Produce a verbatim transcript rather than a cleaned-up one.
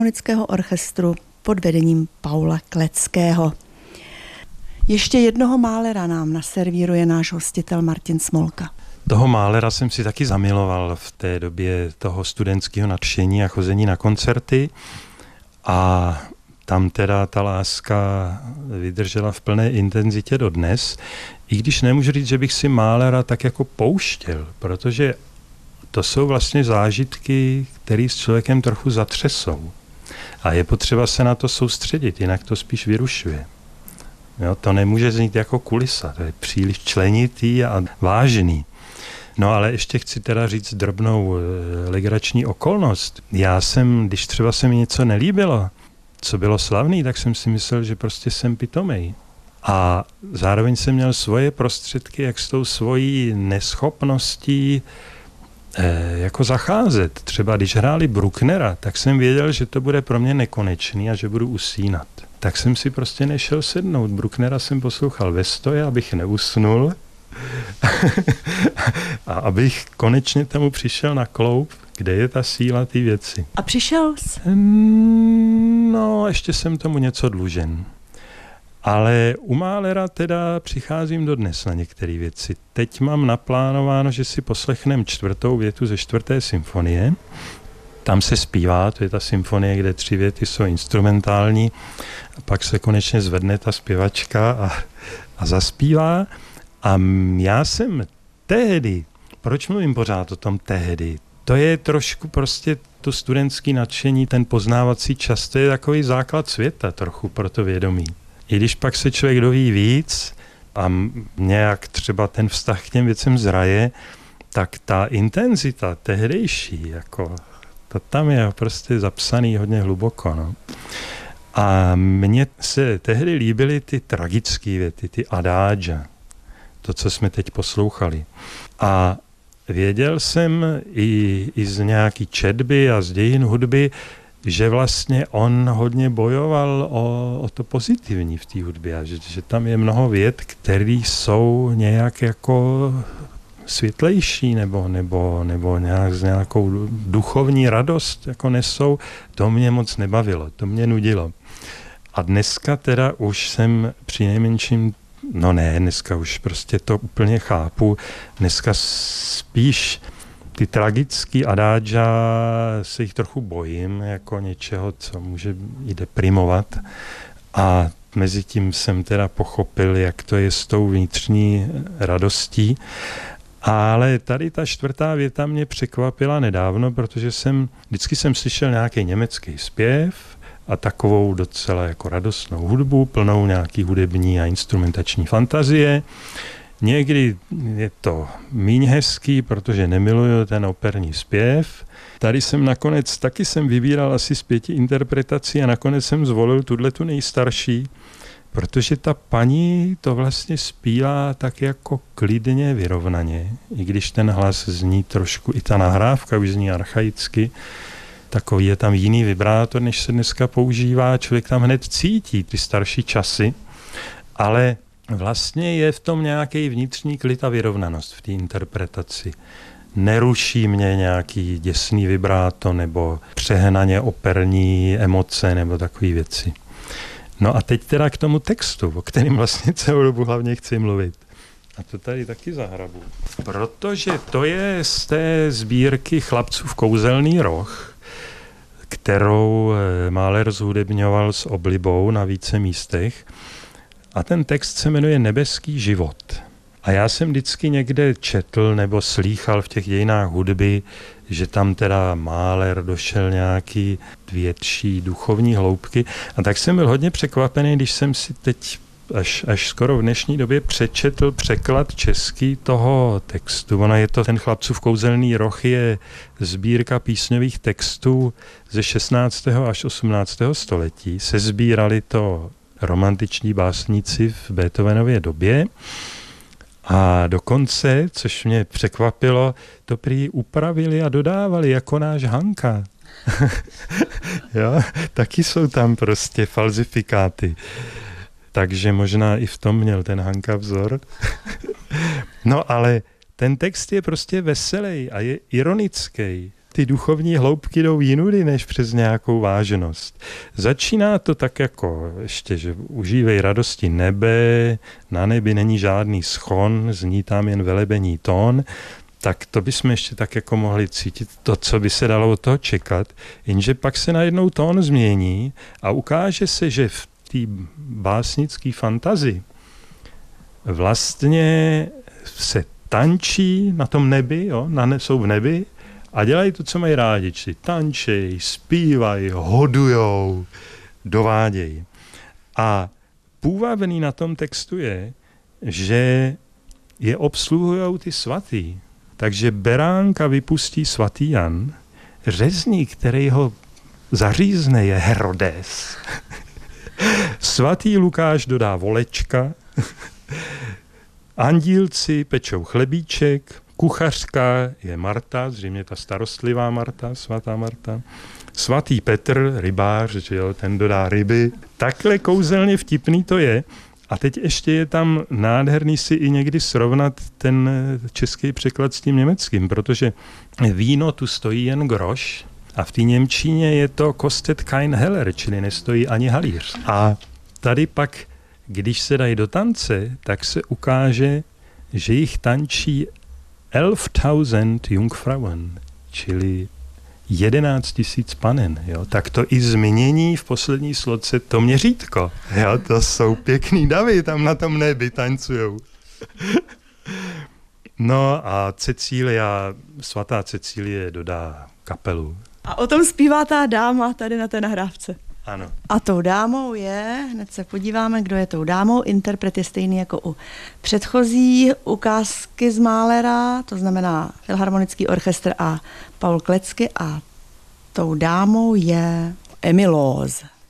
filharmonického orchestru pod vedením Paula Kleckého. Ještě jednoho Mahlera nám naservíruje náš hostitel Martin Smolka. Toho Mahlera jsem si taky zamiloval v té době toho studentského nadšení a chození na koncerty a tam teda ta láska vydržela v plné intenzitě dodnes, i když nemůžu říct, že bych si Mahlera tak jako pouštěl, protože to jsou vlastně zážitky, které s člověkem trochu zatřesou. A je potřeba se na to soustředit, jinak to spíš vyrušuje. Jo, to nemůže znít jako kulisa, to je příliš členitý a vážný. No ale ještě chci teda říct drobnou e, legrační okolnost. Já jsem, když třeba se mi něco nelíbilo, co bylo slavný, tak jsem si myslel, že prostě jsem pitomej. A zároveň jsem měl svoje prostředky, jak s tou svojí neschopností e, jako zacházet. Třeba když hráli Brucknera, tak jsem věděl, že to bude pro mě nekonečný a že budu usínat. Tak jsem si prostě nešel sednout. Brucknera jsem poslouchal ve stoje, abych neusnul a abych konečně tomu přišel na kloub, kde je ta síla té věci. A přišel jsi? No, ještě jsem tomu něco dlužen. Ale u Mahlera teda přicházím dodnes na některé věci. Teď mám naplánováno, že si poslechnem čtvrtou větu ze čtvrté symfonie. Tam se zpívá, to je ta symfonie, kde tři věty jsou instrumentální, a pak se konečně zvedne ta zpěvačka a, a zaspívá. A já jsem tehdy, proč mluvím pořád o tom tehdy? To je trošku prostě to studentské nadšení, ten poznávací čas, to je takový základ světa trochu pro to vědomí. I když pak se člověk doví víc a nějak třeba ten vztah k těm věcem zraje, tak ta intenzita tehdejší, jako to tam je prostě zapsaný hodně hluboko. No. A mně se tehdy líbily ty tragické věty, ty adágia, to, co jsme teď poslouchali. A věděl jsem i, i z nějaký četby a z dějin hudby, že vlastně on hodně bojoval o, o to pozitivní v té hudbě a že, že tam je mnoho vět, které jsou nějak jako světlejší nebo, nebo, nebo nějak z nějakou duchovní radost jako nesou, to mě moc nebavilo, to mě nudilo. A dneska teda už jsem přinejmenším, no ne, dneska už prostě to úplně chápu, dneska spíš ty tragický adágia se jich trochu bojím, jako něčeho, co může i deprimovat. A mezi tím jsem teda pochopil, jak to je s tou vnitřní radostí. Ale tady ta čtvrtá věta mě překvapila nedávno, protože jsem, vždycky jsem slyšel nějaký německý zpěv a takovou docela jako radostnou hudbu, plnou nějaký hudební a instrumentační fantazie. Někdy je to míň hezký, protože nemiluju ten operní zpěv. Tady jsem nakonec, taky jsem vybíral asi z pěti interpretací a nakonec jsem zvolil tuhletu nejstarší, protože ta paní to vlastně zpívá tak jako klidně, vyrovnaně, i když ten hlas zní trošku, i ta nahrávka už zní archaicky, takový je tam jiný vibrátor, než se dneska používá, člověk tam hned cítí ty starší časy, ale vlastně je v tom nějaký vnitřní klid a vyrovnanost v té interpretaci. Neruší mě nějaký děsný vibráto nebo přehnaně operní emoce nebo takové věci. No a teď teda k tomu textu, o kterém vlastně celou dobu hlavně chci mluvit. A to tady taky zahrabu. Protože to je z té sbírky Chlapcův kouzelný roh, kterou Mahler zhudebňoval s oblibou na více místech. A ten text se jmenuje Nebeský život. A já jsem vždycky někde četl nebo slýchal v těch dějinách hudby, že tam teda Mahler došel nějaký větší duchovní hloubky. A tak jsem byl hodně překvapený, když jsem si teď až, až skoro v dnešní době přečetl překlad český toho textu. Ono je to, ten Chlapcův kouzelný roh je sbírka písňových textů ze šestnáctého až osmnáctého století. Sesbírali to romantiční básníci v Beethovenově době. A dokonce, což mě překvapilo, to prý upravili a dodávali jako náš Hanka. Jo, taky jsou tam prostě falzifikáty. Takže možná i v tom měl ten Hanka vzor. No ale ten text je prostě veselý a je ironický. ty duchovní hloubky jdou jinudy než přes nějakou vážnost. Začíná to tak jako ještě, že užívej radosti nebe, na nebi není žádný schon, zní tam jen velebení tón, tak to bychom ještě tak jako mohli cítit to, co by se dalo od toho čekat, jenže pak se najednou tón změní a ukáže se, že v té básnické fantazii vlastně se tančí na tom nebi, jo, na ne, jsou v nebi a dělají to, co mají rádi, či tančej, zpívají, hodujou, dovádějí. A půvabný na tom textu je, že je obsluhujou ty svatý. Takže beránka vypustí svatý Jan, řezník, který ho zařízne, je Herodes. Svatý Lukáš dodá volečka, andílci pečou chlebíček, kuchařka je Marta, zřejmě ta starostlivá Marta, svatá Marta. Svatý Petr, rybář, že jo, ten dodá ryby. Takhle kouzelně vtipný to je. A teď ještě je tam nádherný si i někdy srovnat ten český překlad s tím německým, protože víno tu stojí jen groš a v té němčině je to kostet kein Heller, čili nestojí ani halíř. A tady pak, když se dají do tance, tak se ukáže, že jich tančí elf tausend Jungfrauen, čili jedenáct tisíc panen, jo, tak to i změní v poslední sloce to měřítko. Jo, to jsou pěkný davy, tam na tom nebi tancujou. No a Cecília, svatá Cecílie dodá kapelu. A o tom zpívá ta dáma tady na té nahrávce. Ano. A tou dámou je, hned se podíváme, kdo je tou dámou, interpret je stejný jako u předchozí ukázky z Mahlera, to znamená Filharmonický orchestr a Paul Klecky, a tou dámou je Emmy Loos.